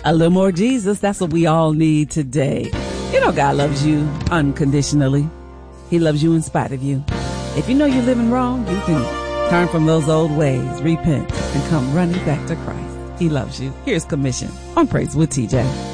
A little more Jesus. That's what we all need today. You know, God loves you unconditionally. He loves you in spite of you. If you know you're living wrong, you can turn from those old ways, repent, and come running back to Christ. He loves you. Here's Commission on Praise with TJ.